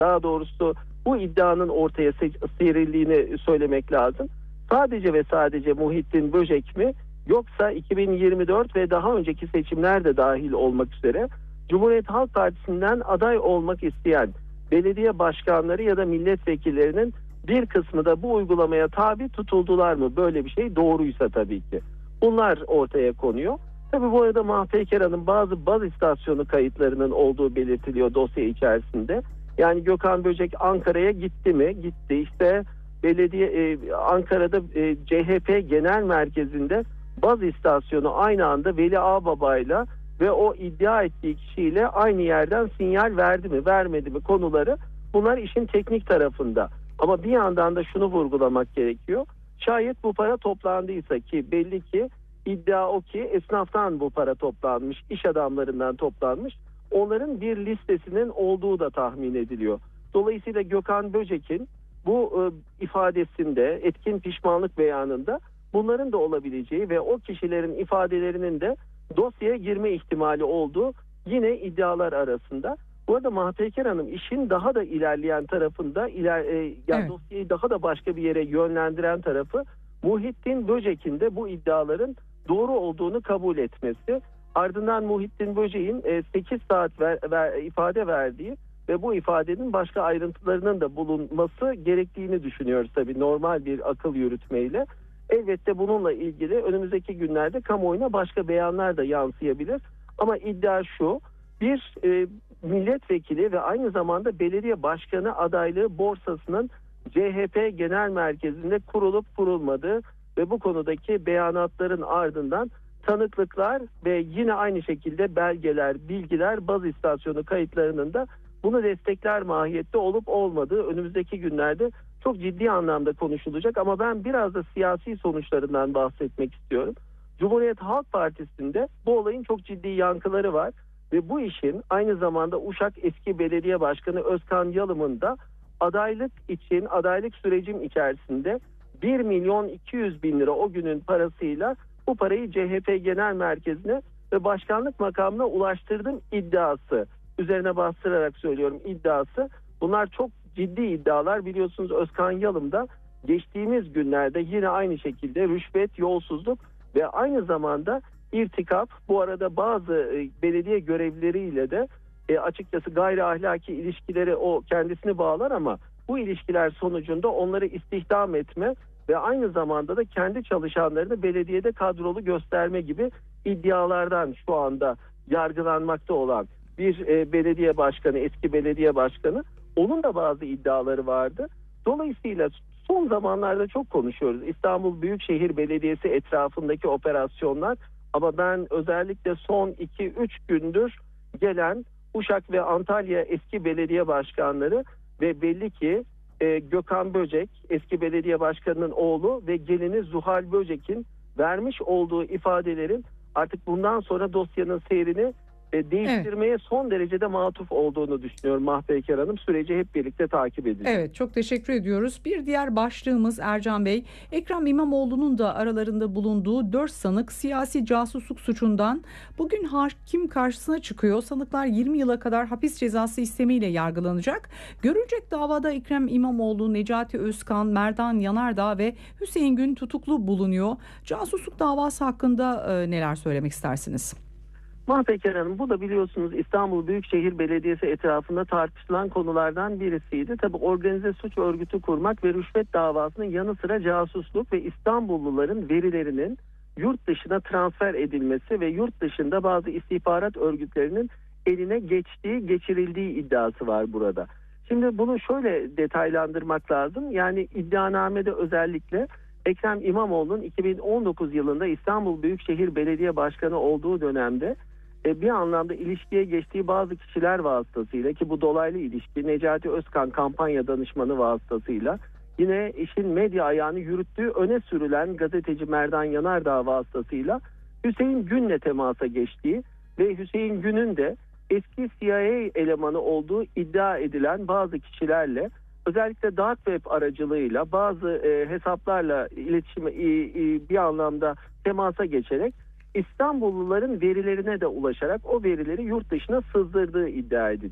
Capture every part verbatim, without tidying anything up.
daha doğrusu bu iddianın ortaya serildiğini söylemek lazım. Sadece ve sadece Muhittin Böcek mi, yoksa iki bin yirmi dört ve daha önceki seçimler de dahil olmak üzere Cumhuriyet Halk Partisi'nden aday olmak isteyen belediye başkanları ya da milletvekillerinin bir kısmı da bu uygulamaya tabi tutuldular mı? Böyle bir şey doğruysa tabii ki. Bunlar ortaya konuyor. Tabii bu arada Mahpekera'nın bazı baz istasyonu kayıtlarının olduğu belirtiliyor dosya içerisinde. Yani Gökhan Böcek Ankara'ya gitti mi? Gitti. İşte belediye e, Ankara'da e, C H P Genel Merkezi'nde baz istasyonu aynı anda Veli Ağbaba'yla ve o iddia ettiği kişiyle aynı yerden sinyal verdi mi, vermedi mi konuları, bunlar işin teknik tarafında. Ama bir yandan da şunu vurgulamak gerekiyor. Şayet bu para toplandıysa, ki belli ki iddia o ki esnaftan bu para toplanmış, iş adamlarından toplanmış. Onların bir listesinin olduğu da tahmin ediliyor. Dolayısıyla Gökhan Böcek'in bu e, ifadesinde, etkin pişmanlık beyanında bunların da olabileceği ve o kişilerin ifadelerinin de dosyaya girme ihtimali olduğu yine iddialar arasında. Bu arada Mahpeker Hanım işin daha da ilerleyen tarafında, iler, e, yani evet. dosyayı daha da başka bir yere yönlendiren tarafı, Muhittin Böcek'in de bu iddiaların doğru olduğunu kabul etmesi. Ardından Muhittin Böcek'in e, sekiz saat ver, ver, ifade verdiği ve bu ifadenin başka ayrıntılarının da bulunması gerektiğini düşünüyoruz tabii normal bir akıl yürütmeyle. Elbette bununla ilgili önümüzdeki günlerde kamuoyuna başka beyanlar da yansıyabilir. Ama iddia şu: bir e, milletvekili ve aynı zamanda belediye başkanı adaylığı borsasının C H P Genel Merkezi'nde kurulup kurulmadığı ve bu konudaki beyanatların ardından tanıklıklar ve yine aynı şekilde belgeler, bilgiler, baz istasyonu kayıtlarının da bunu destekler mahiyette olup olmadığı önümüzdeki günlerde çok ciddi anlamda konuşulacak. Ama ben biraz da siyasi sonuçlarından bahsetmek istiyorum. Cumhuriyet Halk Partisi'nde bu olayın çok ciddi yankıları var ve bu işin aynı zamanda Uşak eski belediye başkanı Özkan Yalım'ın da adaylık için, adaylık sürecim içerisinde bir milyon iki yüz bin lira o günün parasıyla bu parayı C H P Genel Merkezi'ne ve başkanlık makamına ulaştırdım iddiası. Üzerine bastırarak söylüyorum, iddiası. Bunlar çok ciddi iddialar. Biliyorsunuz Özkan Yalım da geçtiğimiz günlerde yine aynı şekilde rüşvet, yolsuzluk ve aynı zamanda irtikap, bu arada bazı e, belediye görevlileriyle de e, açıkçası gayri ahlaki ilişkileri o kendisini bağlar ama bu ilişkiler sonucunda onları istihdam etme ve aynı zamanda da kendi çalışanlarını belediyede kadrolu gösterme gibi iddialardan şu anda yargılanmakta olan bir e, belediye başkanı, eski belediye başkanı, onun da bazı iddiaları vardı. Dolayısıyla son zamanlarda çok konuşuyoruz İstanbul Büyükşehir Belediyesi etrafındaki operasyonlar, ama ben özellikle son iki üç gündür gelen Uşak ve Antalya eski belediye başkanları ve belli ki e, Gökhan Böcek eski belediye başkanının oğlu ve gelini Zuhal Böcek'in vermiş olduğu ifadelerin artık bundan sonra dosyanın seyrini e, değiştirmeye evet. son derecede matuf olduğunu düşünüyorum Mahpeker Hanım. Süreci hep birlikte takip edeceğiz. Evet, çok teşekkür ediyoruz. Bir diğer başlığımız Ercan Bey, Ekrem İmamoğlu'nun da aralarında bulunduğu dört sanık siyasi casusluk suçundan bugün hakim karşısına çıkıyor. Sanıklar yirmi yıla kadar hapis cezası istemiyle yargılanacak. Görülecek davada Ekrem İmamoğlu, Necati Özkan, Merdan Yanardağ ve Hüseyin Gün tutuklu bulunuyor. Casusluk davası hakkında e, neler söylemek istersiniz? Mahpeker Hanım, bu da biliyorsunuz İstanbul Büyükşehir Belediyesi etrafında tartışılan konulardan birisiydi. Tabii organize suç örgütü kurmak ve rüşvet davasının yanı sıra casusluk ve İstanbulluların verilerinin yurt dışına transfer edilmesi ve yurt dışında bazı istihbarat örgütlerinin eline geçtiği, geçirildiği iddiası var burada. Şimdi bunu şöyle detaylandırmak lazım. Yani iddianamede özellikle Ekrem İmamoğlu'nun iki bin on dokuz yılında İstanbul Büyükşehir Belediye Başkanı olduğu dönemde bir anlamda ilişkiye geçtiği bazı kişiler vasıtasıyla, ki bu dolaylı ilişki Necati Özkan kampanya danışmanı vasıtasıyla, yine işin medya ayağını yürüttüğü öne sürülen gazeteci Merdan Yanardağ vasıtasıyla Hüseyin Gün'le temasa geçtiği ve Hüseyin Gün'ün de eski C I A elemanı olduğu iddia edilen bazı kişilerle özellikle dark web aracılığıyla bazı e, hesaplarla iletişime e, e, bir anlamda temasa geçerek İstanbulluların verilerine de ulaşarak o verileri yurt dışına sızdırdığı iddia ediliyor.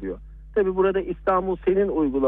Tabii burada İstanbul Senin uygulaması